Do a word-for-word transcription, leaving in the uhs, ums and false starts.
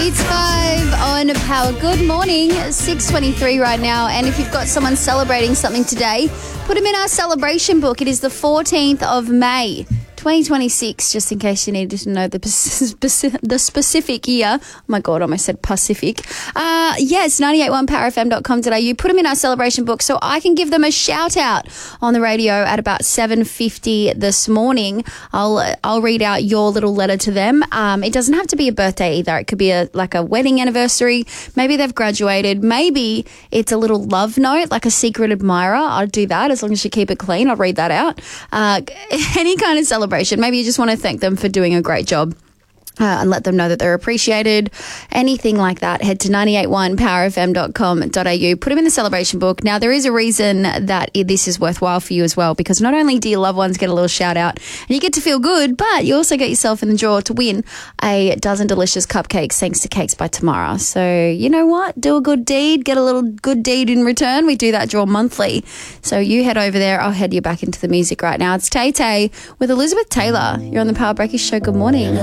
It's five on Power. Good morning. six twenty-three right now. And if you've got someone celebrating something today, put them in our celebration book. It is the fourteenth of May. twenty twenty-six, just in case you needed to know the speci- the specific year. Oh my God, I almost said Pacific. Uh, yes, ninety-eight point one power f m dot com dot a u. Put them in our celebration book so I can give them a shout out on the radio at about seven fifty this morning. I'll I'll read out your little letter to them. Um, it doesn't have to be a birthday either. It could be a like a wedding anniversary. Maybe they've graduated. Maybe it's a little love note, like a secret admirer. I'll do that as long as you keep it clean. I'll read that out. Uh, any kind of celebration. Maybe you just want to thank them for doing a great job. Uh, and let them know that they're appreciated. Anything like that, head to ninety-eight point one power f m dot com dot a u. Put them in the celebration book. Now, there is a reason that it, this is worthwhile for you as well, because not only do your loved ones get a little shout out and you get to feel good, but you also get yourself in the draw to win a dozen delicious cupcakes thanks to Cakes by Tamara. So, you know what? Do a good deed, get a little good deed in return. We do that draw monthly. So you head over there. I'll head you back into the music right now. It's Tay Tay with Elizabeth Taylor. You're on the Power Breakfast Show. Good morning.